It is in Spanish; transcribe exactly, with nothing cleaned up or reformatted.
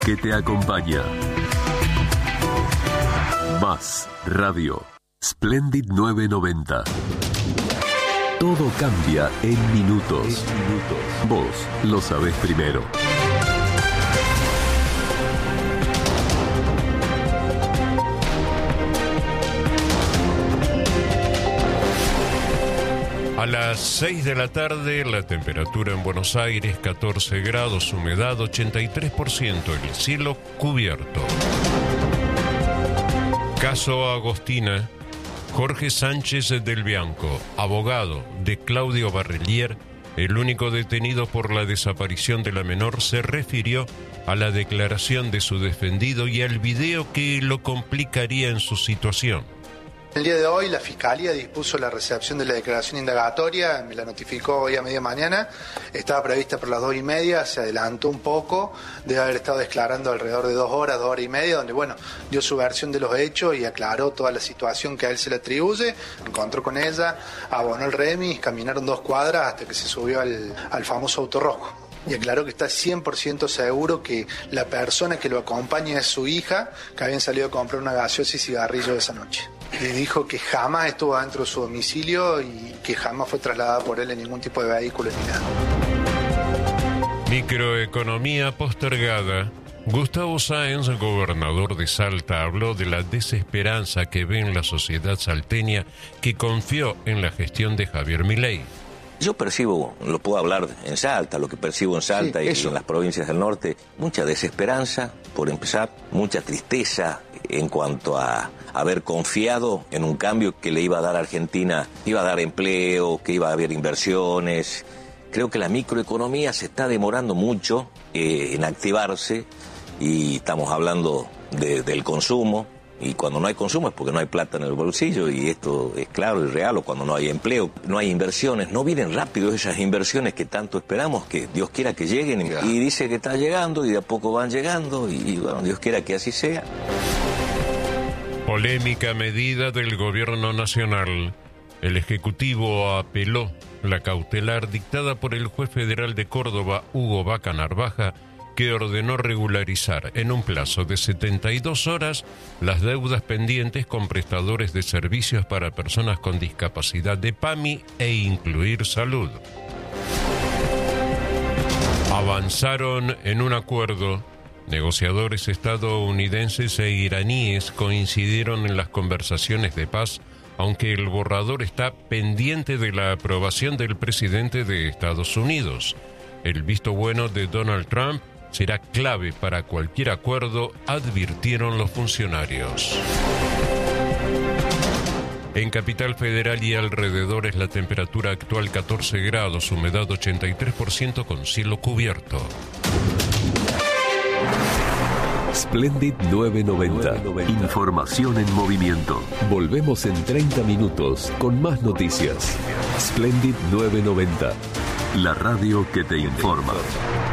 que te acompaña. Más Radio. Splendid nueve noventa. Todo cambia en minutos. Vos lo sabés primero. A las seis de la tarde, la temperatura en Buenos Aires, catorce grados, humedad ochenta y tres por ciento, el cielo cubierto. Caso Agostina. Jorge Sánchez del Bianco, abogado de Claudio Barrelier, el único detenido por la desaparición de la menor, se refirió a la declaración de su defendido y al video que lo complicaría en su situación. El día de hoy la Fiscalía dispuso la recepción de la declaración indagatoria, me la notificó hoy a media mañana, estaba prevista por las dos y media, se adelantó un poco, debe haber estado declarando alrededor de dos horas, dos horas y media, donde bueno, dio su versión de los hechos y aclaró toda la situación que a él se le atribuye, encontró con ella, abonó el remis, caminaron dos cuadras hasta que se subió al, al famoso auto rojo. Y aclaró que está cien por ciento seguro que la persona que lo acompaña es su hija, que habían salido a comprar una gaseosa y cigarrillo esa noche. Le dijo que jamás estuvo dentro de su domicilio y que jamás fue trasladada por él en ningún tipo de vehículo ni nada. Microeconomía postergada. Gustavo Sáenz, gobernador de Salta, habló de la desesperanza que ve en la sociedad salteña que confió en la gestión de Javier Milei. Yo percibo, lo puedo hablar en Salta, lo que percibo en Salta sí, y en las provincias del norte, mucha desesperanza, por empezar, mucha tristeza en cuanto a haber confiado en un cambio que le iba a dar a Argentina, iba a dar empleo, que iba a haber inversiones. Creo que la microeconomía se está demorando mucho eh, en activarse y estamos hablando de, del consumo. Y cuando no hay consumo es porque no hay plata en el bolsillo, y esto es claro y real, o cuando no hay empleo, no hay inversiones, no vienen rápido esas inversiones que tanto esperamos, que Dios quiera que lleguen, y, y dice que está llegando, y de a poco van llegando, y, y bueno, Dios quiera que así sea. Polémica medida del gobierno nacional. El Ejecutivo apeló la cautelar dictada por el juez federal de Córdoba, Hugo Vaca Narvaja, que ordenó regularizar en un plazo de setenta y dos horas las deudas pendientes con prestadores de servicios para personas con discapacidad de PAMI e incluir salud. Avanzaron en un acuerdo. Negociadores estadounidenses e iraníes coincidieron en las conversaciones de paz, aunque el borrador está pendiente de la aprobación del presidente de Estados Unidos. El visto bueno de Donald Trump será clave para cualquier acuerdo, advirtieron los funcionarios. En Capital Federal y alrededores la temperatura actual catorce grados, humedad ochenta y tres por ciento con cielo cubierto. Splendid nueve noventa. Información en movimiento. Volvemos en treinta minutos con más noticias. Splendid nueve noventa. La radio que te informa.